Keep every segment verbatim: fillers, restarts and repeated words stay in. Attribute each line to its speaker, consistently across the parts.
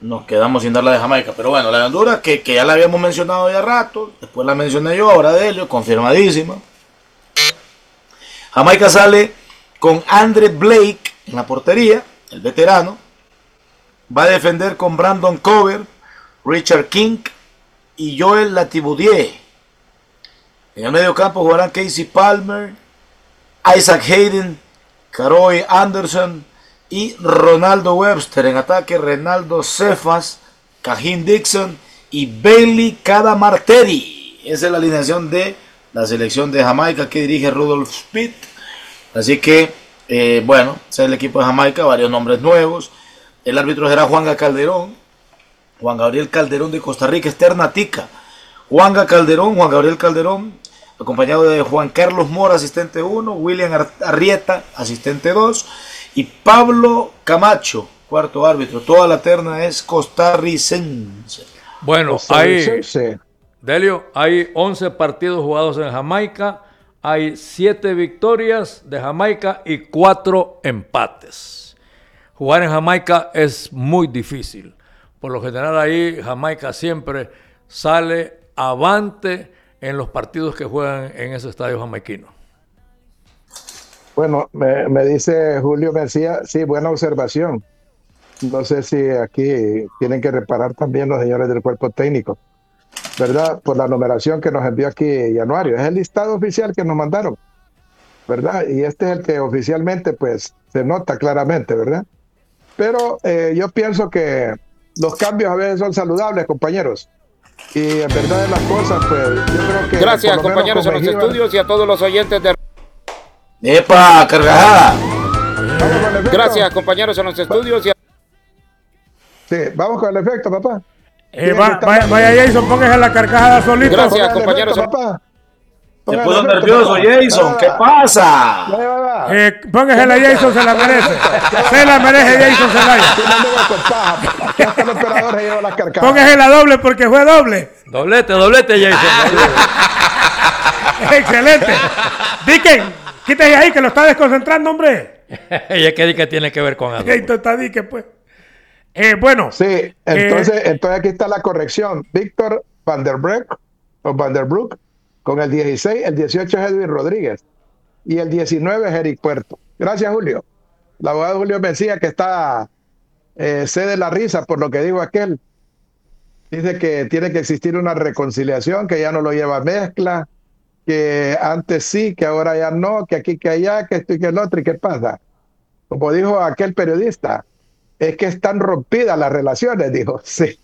Speaker 1: nos quedamos sin dar la de Jamaica. Pero bueno, la de Honduras, que, que ya la habíamos mencionado ya rato, después la mencioné yo, ahora de ellos, confirmadísima. Jamaica sale con Andre Blake en la portería, el veterano. Va a defender con Brandon Cover, Richard King y Joel Latiboudie. En el medio campo jugarán Casey Palmer, Isaac Hayden, Caroy Anderson y Ronaldo Webster. En ataque, Renaldo Cephas, Cajín Dixon y Bailey Cadamarteri. Esa es la alineación de la selección de Jamaica que dirige Rudolph Smith. Así que, eh, bueno, ese es el equipo de Jamaica, varios nombres nuevos. El árbitro será Juanga Calderón, Juan Gabriel Calderón de Costa Rica, Esternatica. Juanga Calderón, Juan Gabriel Calderón, acompañado de Juan Carlos Mora, asistente uno, William Arrieta, asistente dos, y Pablo Camacho, cuarto árbitro. Toda la terna es costarricense.
Speaker 2: Bueno, hay, Delio, hay once partidos jugados en Jamaica, hay siete victorias de Jamaica y cuatro empates. Jugar en Jamaica es muy difícil. Por lo general ahí Jamaica siempre sale avante en los partidos que juegan en ese estadio jamaiquino.
Speaker 3: Bueno, me, me dice Julio García, sí, buena observación. No sé si aquí tienen que reparar también los señores del cuerpo técnico, ¿verdad? Por la numeración que nos envió aquí Januario. Es el listado oficial que nos mandaron, ¿verdad? Y este es el que oficialmente, pues, se nota claramente, ¿verdad? Pero eh, yo pienso que los cambios a veces son saludables, compañeros. Y en verdad de las cosas, pues, yo creo que...
Speaker 4: Gracias, compañeros en los Ejibar, estudios y a todos los oyentes de...
Speaker 1: ¡Epa, cargajada!
Speaker 4: Gracias, compañeros en los estudios y a...
Speaker 3: Sí, vamos con el efecto, papá.
Speaker 5: Eh, va, vaya, vaya Jason, póngase la carcajada solito.
Speaker 4: Gracias, compañeros.
Speaker 3: Efecto, papá.
Speaker 1: Se puso nervioso, Jason. ¿Qué pasa?
Speaker 5: Eh, póngase la Jason, se la merece. Se la merece Jason Zelaya. Póngase la doble porque fue doble.
Speaker 2: Doblete, doblete, Jason.
Speaker 5: Excelente. Dicken, quítese ahí que lo está desconcentrando, hombre.
Speaker 2: ¿Y es que Dicken tiene que ver con algo?
Speaker 5: Está Dicken, pues. Eh, bueno.
Speaker 3: Sí, entonces, eh, entonces aquí está la corrección. Víctor Van der Broek, o Van der Broek, con el dieciséis, el dieciocho es Edwin Rodríguez y el diecinueve es Eric Puerto. Gracias, Julio. El abogado Julio Mencía, que está eh, cede la risa por lo que dijo aquel. Dice que tiene que existir una reconciliación, que ya no lo lleva a mezcla, que antes sí, que ahora ya no, que aquí, que allá, que esto y que el otro. ¿Y qué pasa? Como dijo aquel periodista, es que están rompidas las relaciones, dijo. Sí.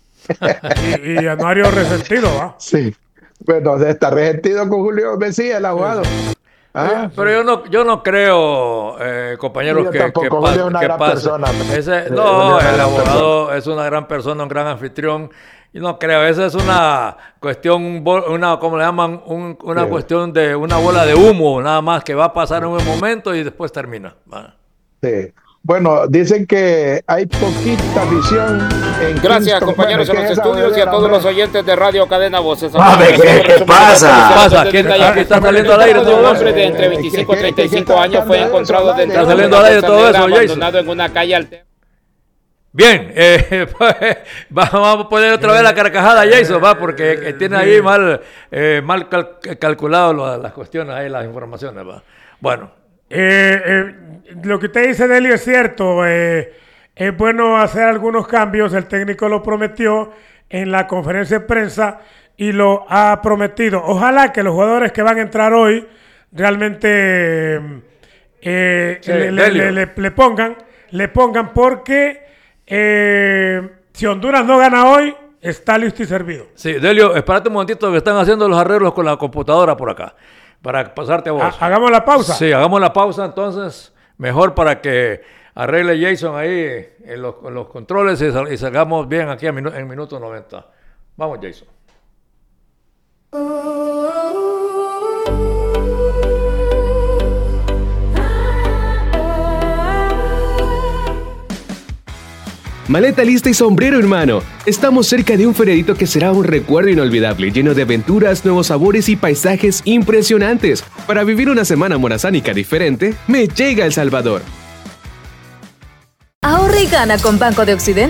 Speaker 5: Y, y Januario resentido, ¿va?
Speaker 3: Sí. Bueno, está resentido con Julio Mencía, el abogado.
Speaker 2: Ah, pero yo no, yo no creo, eh, compañeros,
Speaker 3: yo
Speaker 2: que,
Speaker 3: tampoco,
Speaker 2: que,
Speaker 3: Julio es una
Speaker 2: que
Speaker 3: gran
Speaker 2: pase.
Speaker 3: persona.
Speaker 2: Ese, no, el abogado persona. Es una gran persona, un gran anfitrión. Yo no creo, esa es una cuestión, una, ¿cómo le llaman? Un, una sí. cuestión de una bola de humo, nada más, que va a pasar en un momento y después termina. ¿Va?
Speaker 3: Sí. Bueno, dicen que hay poquita visión en
Speaker 4: Gracias,
Speaker 3: Kingston.
Speaker 4: compañeros
Speaker 3: Bueno,
Speaker 4: en los estudios y a todos los oyentes de Radio Cadena Voces.
Speaker 1: A ver, ¿qué, ¿qué pasa?
Speaker 2: ¿Qué pasa? ¿Quién está saliendo al aire?
Speaker 4: Un hombre de entre veinticinco y treinta y cinco años fue encontrado dentro
Speaker 2: de saliendo al aire todo eso,
Speaker 4: abandonado en una calle alterna.
Speaker 2: Bien, eh, pues, vamos a poner otra vez la carcajada, Jason, va, porque eh, tiene ahí mal, eh, mal cal calculado lo, las cuestiones, ahí las informaciones, va. Bueno.
Speaker 5: Eh, eh, lo que usted dice, Delio, es cierto. Eh, es bueno hacer algunos cambios. El técnico lo prometió en la conferencia de prensa y lo ha prometido. Ojalá que los jugadores que van a entrar hoy realmente eh, sí, le, le, le, le, le pongan, le pongan porque eh, si Honduras no gana hoy, está listo y servido.
Speaker 2: Sí, Delio, espérate un momentito que están haciendo los arreglos con la computadora por acá. Para pasarte a vos.
Speaker 5: ¿Hagamos la pausa?
Speaker 2: Sí, hagamos la pausa entonces. Mejor para que arregle Jason ahí en los, en los controles y, sal, y salgamos bien aquí en, minu en minuto noventa. Vamos, Jason.
Speaker 6: Maleta lista y sombrero en mano. Estamos cerca de un feriadito que será un recuerdo inolvidable, lleno de aventuras, nuevos sabores y paisajes impresionantes. Para vivir una semana morazánica diferente, me llega El Salvador.
Speaker 7: Ahorra y gana con Banco de Occidente.